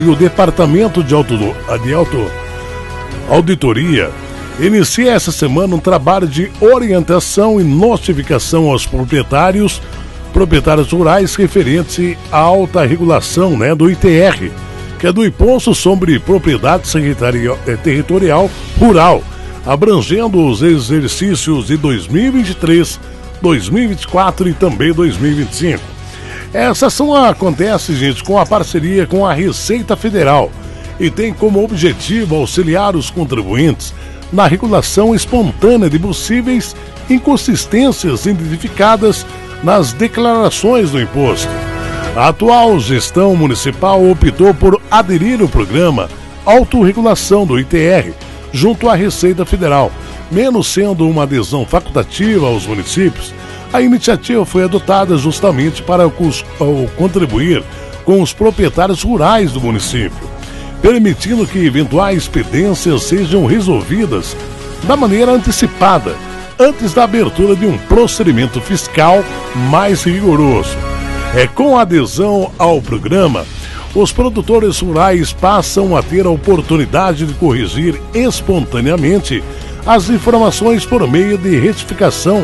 E o Departamento de Auditoria inicia essa semana um trabalho de orientação e notificação aos proprietários rurais referente à alta regulação, do ITR, que é do Imposto sobre Propriedade Territorial Rural, abrangendo os exercícios de 2023, 2024 e também 2025. Essa ação acontece, gente, com a parceria com a Receita Federal e tem como objetivo auxiliar os contribuintes na regulação espontânea de possíveis inconsistências identificadas nas declarações do imposto. A atual gestão municipal optou por aderir ao programa Autorregulação do ITR junto à Receita Federal, mesmo sendo uma adesão facultativa aos municípios. A iniciativa foi adotada justamente para contribuir com os proprietários rurais do município, permitindo que eventuais pendências sejam resolvidas da maneira antecipada, antes da abertura de um procedimento fiscal mais rigoroso. Com a adesão ao programa, os produtores rurais passam a ter a oportunidade de corrigir espontaneamente as informações por meio de retificação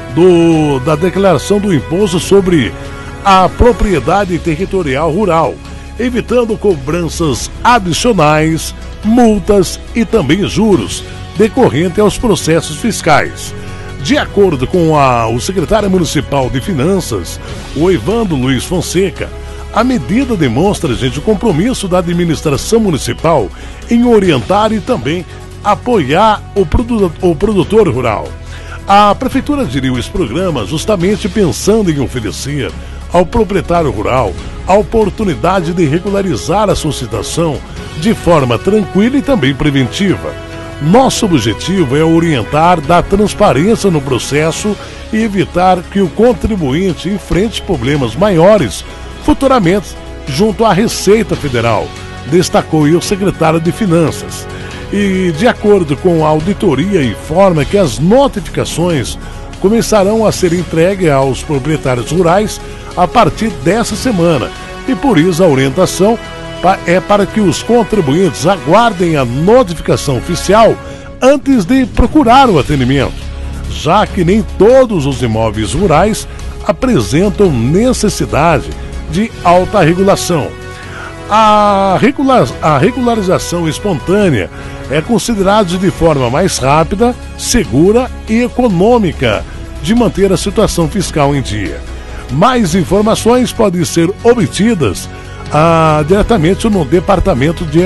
da declaração do imposto sobre a propriedade territorial rural, evitando cobranças adicionais, multas e também juros decorrentes aos processos fiscais. De acordo com o secretário municipal de Finanças, o Evandro Luiz Fonseca, a medida demonstra, gente, o compromisso da administração municipal em orientar e também apoiar o produtor rural. A Prefeitura aderiu esse programa justamente pensando em oferecer ao proprietário rural a oportunidade de regularizar a sua situação de forma tranquila e também preventiva. Nosso objetivo é orientar, dar transparência no processo e evitar que o contribuinte enfrente problemas maiores futuramente junto à Receita Federal, destacou o secretário de Finanças. E, de acordo com a auditoria, informa que as notificações começarão a ser entregues aos proprietários rurais a partir dessa semana. E por isso a orientação é para que os contribuintes aguardem a notificação oficial antes de procurar o atendimento, já que nem todos os imóveis rurais apresentam necessidade de alta regulação. A regularização espontânea é considerada de forma mais rápida, segura e econômica de manter a situação fiscal em dia. Mais informações podem ser obtidas diretamente no Departamento de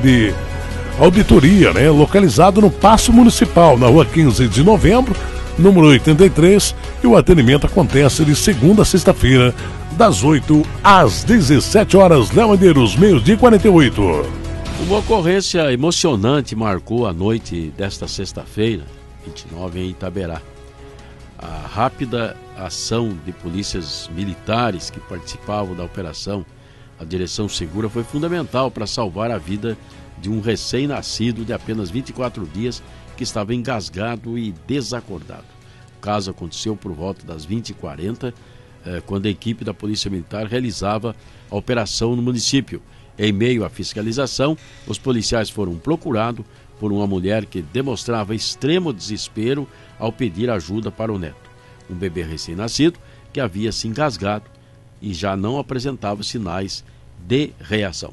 Auditoria, localizado no Paço Municipal, na rua 15 de novembro, número 83, e o atendimento acontece de segunda a sexta-feira, das 8 às 17 horas, Léo Medeiros, meio-dia 48. Uma ocorrência emocionante marcou a noite desta sexta-feira, 29, em Itaberá. A rápida ação de polícias militares que participavam da operação A Direção Segura foi fundamental para salvar a vida de um recém-nascido de apenas 24 dias que estava engasgado e desacordado. O caso aconteceu por volta das 20h40, quando a equipe da Polícia Militar realizava a operação no município. Em meio à fiscalização, os policiais foram procurados por uma mulher que demonstrava extremo desespero ao pedir ajuda para o neto, um bebê recém-nascido que havia se engasgado e já não apresentava sinais de reação.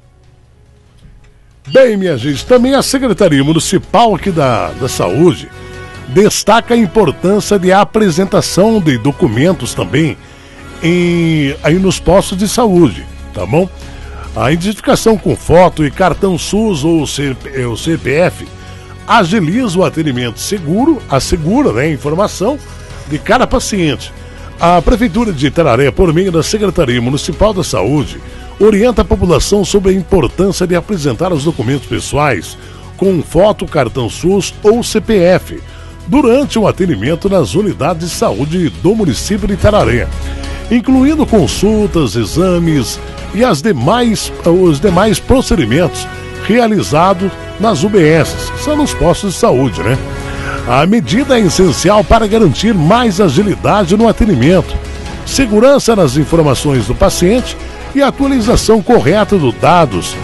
Bem, minha gente, também a Secretaria Municipal aqui da Saúde destaca a importância de apresentação de documentos também aí nos postos de saúde, tá bom? A identificação com foto e cartão SUS ou CPF agiliza o atendimento assegura a informação de cada paciente. A Prefeitura de Itararé, por meio da Secretaria Municipal da Saúde, orienta a população sobre a importância de apresentar os documentos pessoais com foto, cartão SUS ou CPF durante o atendimento nas unidades de saúde do município de Itararé, incluindo consultas, exames e os demais procedimentos realizados nas UBSs, que são nos postos de saúde, A medida é essencial para garantir mais agilidade no atendimento, segurança nas informações do paciente e a atualização correta dos dados